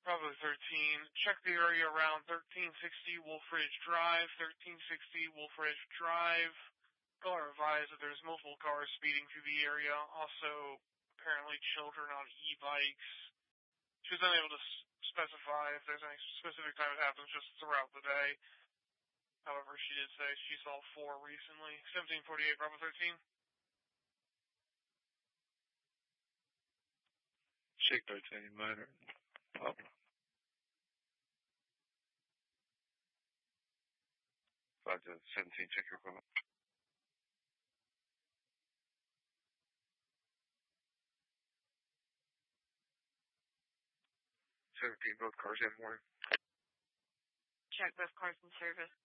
Bravo 13, check the area around 1360 Wolf Ridge Drive, 1360 Wolf Ridge Drive. Caller advised that there's multiple cars speeding through the area, also apparently children on e-bikes. She was unable to specify if there's any specific time it happens just throughout the day. However, she did say she saw 4 recently. 1748 Bravo 13. Check 13 minor. Pop. 5 to 17, check your equipment. 17, both cars in morning. Check both cars in service.